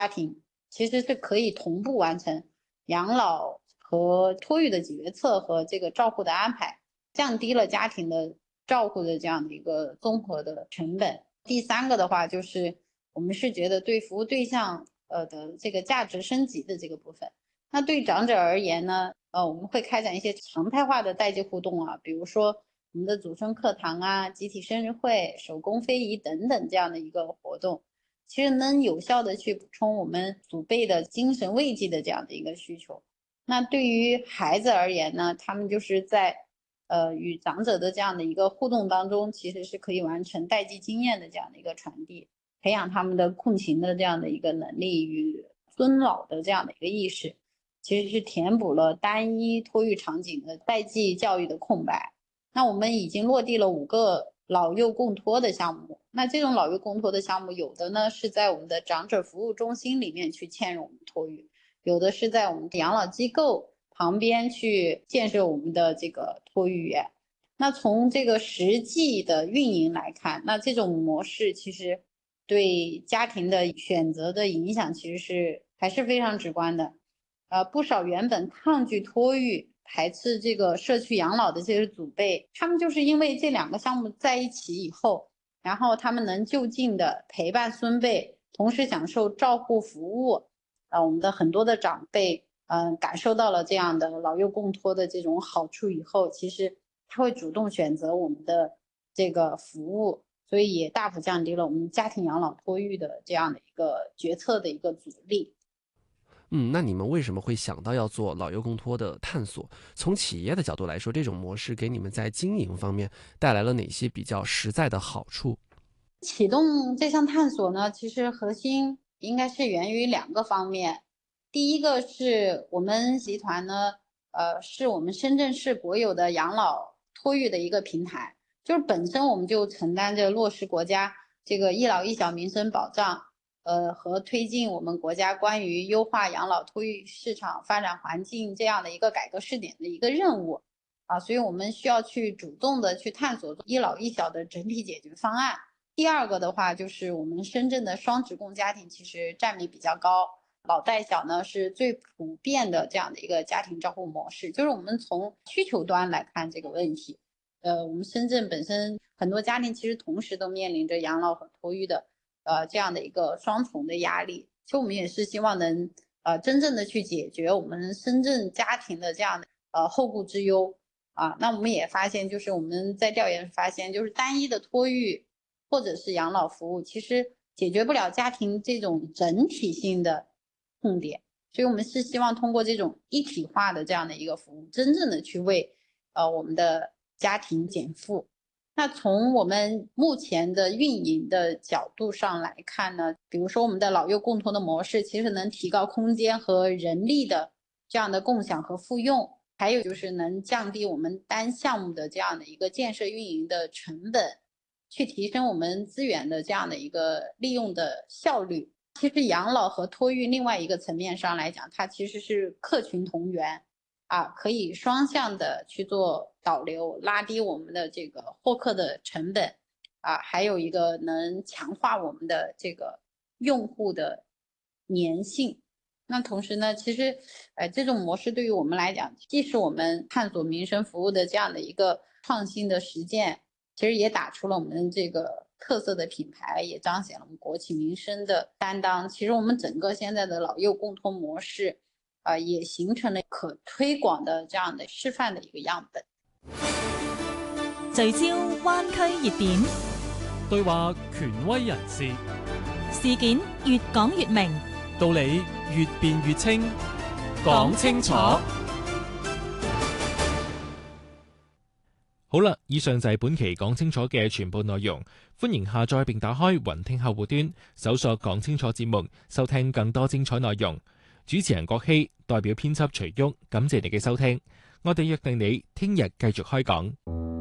家庭其实是可以同步完成养老和托育的决策和这个照护的安排，降低了家庭的照护的这样的一个综合的成本。第三个的话，就是我们是觉得对服务对象的这个价值升级的这个部分。那对长者而言呢，我们会开展一些常态化的代际互动啊，比如说我们的祖孙课堂啊、集体生日会、手工非遗等等这样的一个活动，其实能有效的去补充我们祖辈的精神慰藉的这样的一个需求。那对于孩子而言呢，他们就是在与长者的这样的一个互动当中，其实是可以完成代际经验的这样的一个传递，培养他们的共情的这样的一个能力与尊老的这样的一个意识，其实是填补了单一托育场景的代际教育的空白。那我们已经落地了5个老幼共托的项目，那这种老幼共托的项目，有的呢是在我们的长者服务中心里面去嵌入我们托育，有的是在我们的养老机构旁边去建设我们的这个托育园。那从这个实际的运营来看，那这种模式其实对家庭的选择的影响其实还是非常直观的。不少原本抗拒托育、排斥这个社区养老的这些祖辈，他们就是因为这2个项目在一起以后，然后他们能就近的陪伴孙辈，同时享受照护服务。我们的很多的长辈，感受到了这样的老幼共托的这种好处以后，其实他会主动选择我们的这个服务，所以也大幅降低了我们家庭养老托育的这样的一个决策的一个阻力。 那你们为什么会想到要做老幼共托的探索？从企业的角度来说，这种模式给你们在经营方面带来了哪些比较实在的好处？ 启动这项探索呢，其实核心应该是源于2个方面。第一个是我们集团呢，是我们深圳市国有的养老托育的一个平台，就是本身我们就承担着落实国家这个一老一小民生保障，和推进我们国家关于优化养老托育市场发展环境这样的一个改革试点的一个任务啊，所以我们需要去主动的去探索一老一小的整体解决方案。第二个的话，就是我们深圳的双职工家庭其实占比比较高，老带小呢是最普遍的这样的一个家庭照护模式。就是我们从需求端来看这个问题，我们深圳本身很多家庭其实同时都面临着养老和托育的这样的一个双重的压力。其实我们也是希望能真正的去解决我们深圳家庭的这样的后顾之忧啊。那我们也发现，就是我们在调研发现，就是单一的托育或者是养老服务，其实解决不了家庭这种整体性的痛点，所以我们是希望通过这种一体化的这样的一个服务，真正的去为我们的家庭减负。那从我们目前的运营的角度上来看呢，比如说我们的老幼共同的模式，其实能提高空间和人力的这样的共享和复用，还有就是能降低我们单项目的这样的一个建设运营的成本，去提升我们资源的这样的一个利用的效率。其实养老和托育另外一个层面上来讲，它其实是客群同源啊，可以双向的去做导流，拉低我们的这个获客的成本啊，还有一个能强化我们的这个用户的粘性。那同时呢，其实这种模式对于我们来讲，既是我们探索民生服务的这样的一个创新的实践，其实也打出了我们这个特色的品牌，也彰显了我们国企民生的担当。其实我们整个现在的老幼共通模式也形成了可推廣的這樣的示範的一個樣本。 聚焦灣區熱點， 對話權威人士， 事件越講越明， 道理越辯越清，講清楚。好啦，以上就係本期講清楚嘅全部內容。歡迎下載並打開雲聽客戶端，搜索講清楚節目，收聽更多精彩內容。主持人郭希，代表編輯徐旭，感謝你嘅收聽。我哋約定你聽日繼續開講。